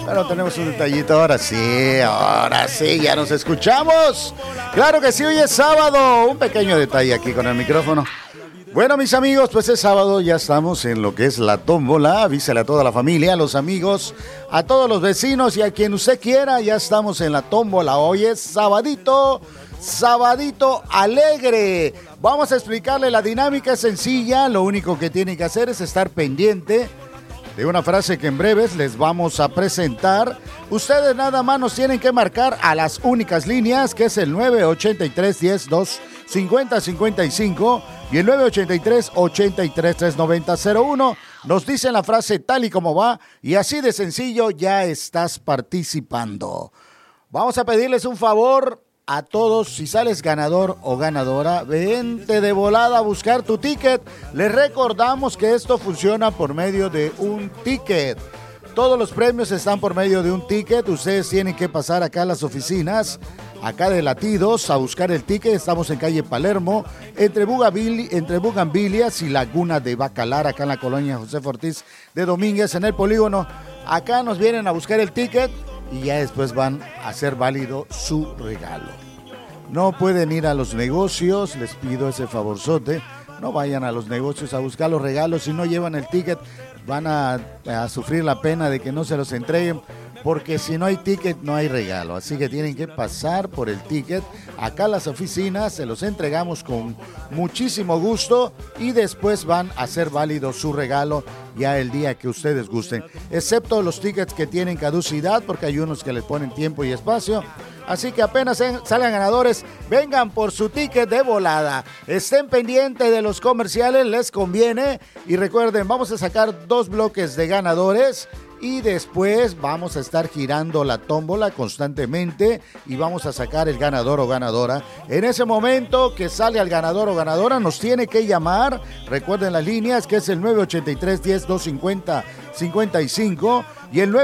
Pero tenemos un detallito, ahora sí, ya nos escuchamos. Claro que sí, hoy es sábado. Un pequeño detalle aquí con el micrófono. Bueno, mis amigos, pues es sábado, ya estamos en lo que es la tómbola. Avísale a toda la familia, a los amigos, a todos los vecinos y a quien usted quiera. Ya estamos en la tómbola. Hoy es sabadito alegre. Vamos a explicarle la dinámica, es sencilla. Lo único que tiene que hacer es estar pendiente de una frase que en breves les vamos a presentar. Ustedes nada más nos tienen que marcar a las únicas líneas, que es el 983-10-250-55 y el 983-83-390-01. Nos dicen la frase tal y como va y así de sencillo ya estás participando. Vamos a pedirles un favor a todos, si sales ganador o ganadora, vente de volada a buscar tu ticket. Les recordamos que esto funciona por medio de un ticket. Todos los premios están por medio de un ticket. Ustedes tienen que pasar acá a las oficinas, acá de Latidos, a buscar el ticket. Estamos en calle Palermo, entre Bugambilias y Laguna de Bacalar, acá en la colonia José Ortiz de Domínguez, en el polígono. Acá nos vienen a buscar el ticket y ya después van a hacer válido su regalo. No pueden ir a los negocios, les pido ese favorzote. No vayan a los negocios a buscar los regalos. Si no llevan el ticket, van a sufrir la pena de que no se los entreguen, porque si no hay ticket, no hay regalo. Así que tienen que pasar por el ticket. Acá a las oficinas se los entregamos con muchísimo gusto y después van a hacer válido su regalo ya el día que ustedes gusten. Excepto los tickets que tienen caducidad, porque hay unos que les ponen tiempo y espacio. Así que apenas salgan ganadores, vengan por su ticket de volada. Estén pendientes de los comerciales, les conviene. Y recuerden, vamos a sacar 2 bloques de ganadores y después vamos a estar girando la tómbola constantemente y vamos a sacar el ganador o ganadora. En ese momento que sale al ganador o ganadora, nos tiene que llamar. Recuerden las líneas, que es el 983-10-250-55 y el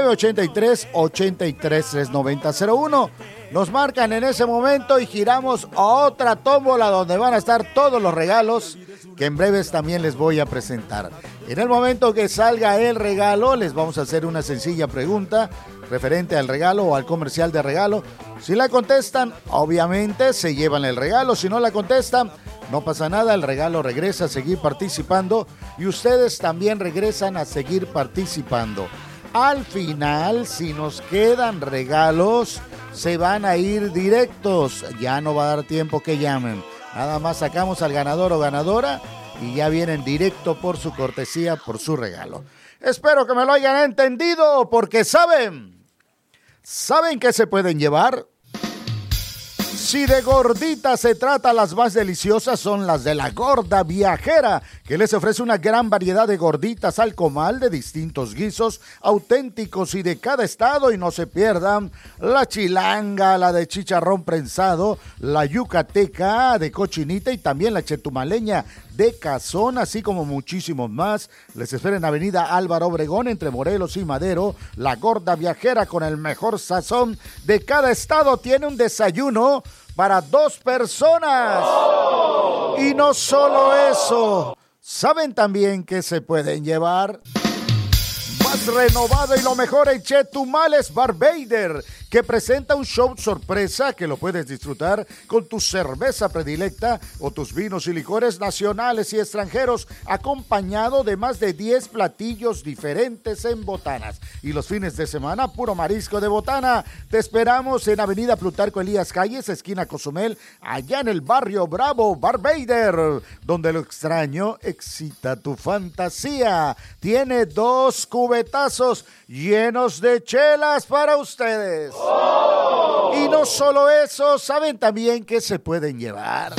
983-83-390-01. Nos marcan en ese momento y giramos a otra tómbola donde van a estar todos los regalos que en breves también les voy a presentar. En el momento que salga el regalo, les vamos a hacer una sencilla pregunta referente al regalo o al comercial de regalo. Si la contestan, obviamente se llevan el regalo. Si no la contestan, no pasa nada, el regalo regresa a seguir participando y ustedes también regresan a seguir participando. Al final, si nos quedan regalos, se van a ir directos. Ya no va a dar tiempo que llamen. Nada más sacamos al ganador o ganadora y ya vienen directo por su cortesía, por su regalo. Espero que me lo hayan entendido, porque ¿saben qué se pueden llevar? Si de gorditas se trata, las más deliciosas son las de la Gorda Viajera, que les ofrece una gran variedad de gorditas al comal de distintos guisos auténticos y de cada estado. Y no se pierdan la chilanga, la de chicharrón prensado, la yucateca de cochinita y también la chetumaleña de cazón, así como muchísimos más. Les espera en Avenida Álvaro Obregón, entre Morelos y Madero. La Gorda Viajera, con el mejor sazón de cada estado, tiene un desayuno para 2 personas. ¡Oh! Y no solo eso, ¿saben también que se pueden llevar? Más renovado y lo mejor en Chetumales Bar Vader, que presenta un show sorpresa que lo puedes disfrutar con tu cerveza predilecta o tus vinos y licores nacionales y extranjeros, acompañado de más de 10 platillos diferentes en botanas. Y los fines de semana, puro marisco de botana. Te esperamos en Avenida Plutarco Elías Calles, esquina Cozumel, allá en el barrio Bravo. Bar Vader, donde lo extraño excita tu fantasía. Tiene 2 cubetazos llenos de chelas para ustedes. ¡Oh! Y no solo eso, ¿saben también que se pueden llevar?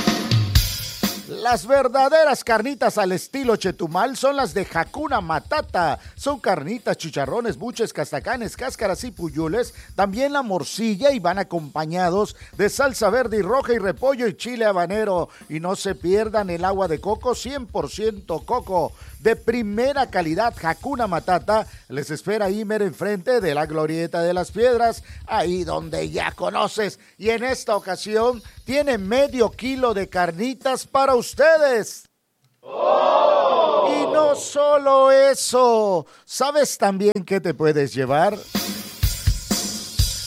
Las verdaderas carnitas al estilo Chetumal son las de Hakuna Matata. Son carnitas, chicharrones, buches, castacanes, cáscaras y puyules. También la morcilla, y van acompañados de salsa verde y roja y repollo y chile habanero. Y no se pierdan el agua de coco, 100% coco, de primera calidad. Hakuna Matata les espera ahí mero enfrente de la Glorieta de las Piedras, ahí donde ya conoces. Y en esta ocasión tiene medio kilo de carnitas para ustedes. ¡Oh! Y no solo eso, ¿sabes también qué te puedes llevar?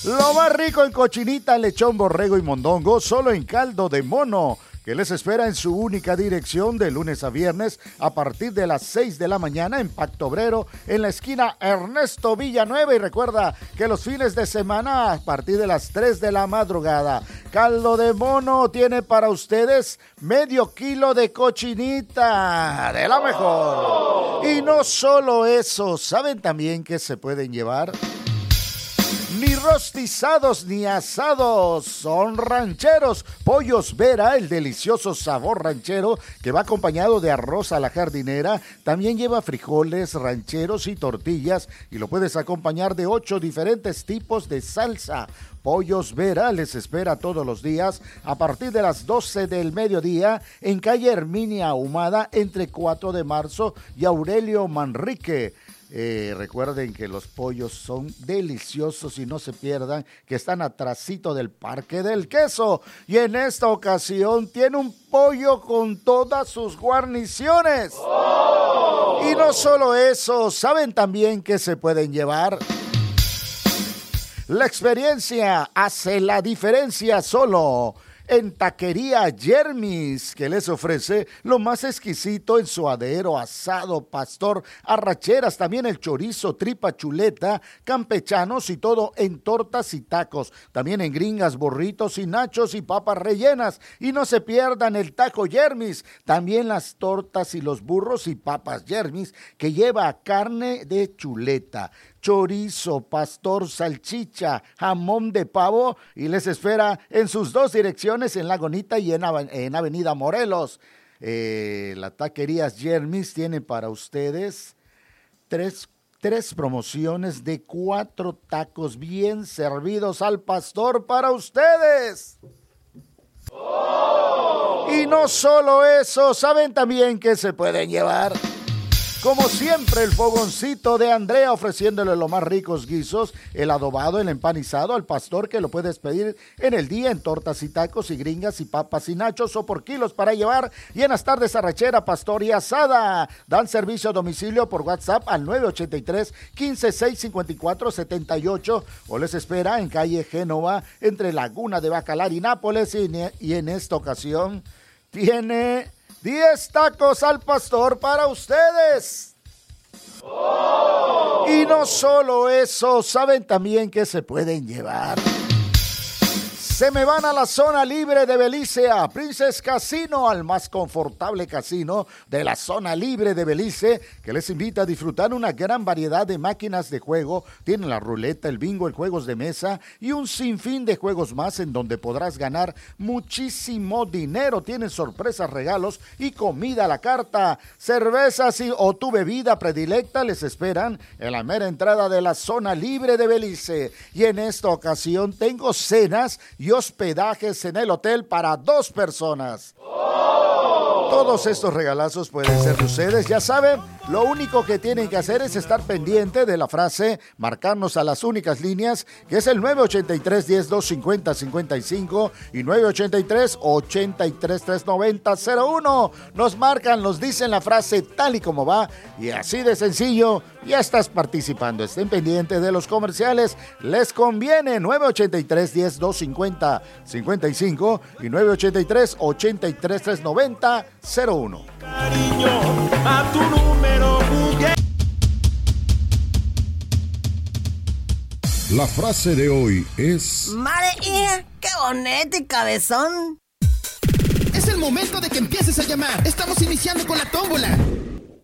Lo más rico en cochinita, lechón, borrego y mondongo, solo en Caldo de Mono, que les espera en su única dirección de lunes a viernes a partir de las 6 de la mañana en Pacto Obrero, en la esquina Ernesto Villanueva. Y recuerda que los fines de semana a partir de las 3 de la madrugada, Caldo de Mono tiene para ustedes medio kilo de cochinita de la mejor. Y no solo eso, ¿saben también que se pueden llevar? Ni rostizados ni asados, son rancheros. Pollos Vera, el delicioso sabor ranchero que va acompañado de arroz a la jardinera. También lleva frijoles rancheros y tortillas y lo puedes acompañar de 8 diferentes tipos de salsa. Pollos Vera les espera todos los días a partir de las 12 del mediodía en calle Herminia Ahumada entre 4 de marzo y Aurelio Manrique. Recuerden que los pollos son deliciosos y no se pierdan que están atrasito del Parque del Queso. Y en esta ocasión tiene un pollo con todas sus guarniciones. ¡Oh! Y no solo eso, ¿saben también que se pueden llevar? La experiencia hace la diferencia solo en Taquería Jermis, que les ofrece lo más exquisito en suadero, asado, pastor, arracheras, también el chorizo, tripa, chuleta, campechanos y todo en tortas y tacos. También en gringas, burritos y nachos y papas rellenas. Y no se pierdan el taco Jermis, también las tortas y los burros y papas Jermis, que lleva carne de chuleta, chorizo, pastor, salchicha, jamón de pavo y les espera en sus 2 direcciones en Lagunita y en Avenida Morelos. La Taquería Jermis tiene para ustedes tres promociones de 4 tacos bien servidos al pastor para ustedes. ¡Oh! Y no solo eso, ¿saben también que se pueden llevar? Como siempre, el fogoncito de Andrea ofreciéndole los más ricos guisos, el adobado, el empanizado al pastor, que lo puedes pedir en el día en tortas y tacos y gringas y papas y nachos o por kilos para llevar. Y en las tardes arrachera, pastor y asada. Dan servicio a domicilio por WhatsApp al 983-156-5478 o les espera en calle Génova entre Laguna de Bacalar y Nápoles. Y en esta ocasión tiene 10 tacos al pastor para ustedes. ¡Oh! Y no solo eso, ¿saben también que se pueden llevar? Se me van a la zona libre de Belice, a Princess Casino, al más confortable casino de la zona libre de Belice, que les invita a disfrutar una gran variedad de máquinas de juego. Tienen la ruleta, el bingo, el juegos de mesa y un sinfín de juegos más en donde podrás ganar muchísimo dinero. Tienen sorpresas, regalos y comida a la carta. Cervezas o tu bebida predilecta les esperan en la mera entrada de la zona libre de Belice. Y en esta ocasión tengo cenas y hospedajes en el hotel para 2 personas. ¡Oh! Todos estos regalazos pueden ser de ustedes, ya saben. Lo único que tienen que hacer es estar pendiente de la frase, marcarnos a las únicas líneas, que es el 983-10-250-55 y 983-83-390-01. Nos marcan, nos dicen la frase tal y como va y así de sencillo, ya estás participando. Estén pendientes de los comerciales, les conviene. 983-10-250-55 y 983-83-390-01. Cariño, a tu número jugué. La frase de hoy es: ¡Madre mía! ¡Qué bonito y cabezón! Es el momento de que empieces a llamar. Estamos iniciando con la tómbola.